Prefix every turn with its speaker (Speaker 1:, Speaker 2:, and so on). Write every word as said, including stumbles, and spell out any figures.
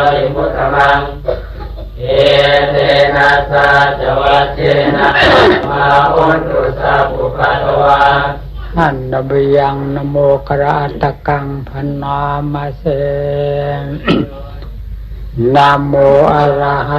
Speaker 1: อิมุตตมังเอเตนะสะจวัชเชนะมาอุนตุสัพพุปัตวาอันนบยังนโมกราตกังพนามาเสนะโมอะระหะ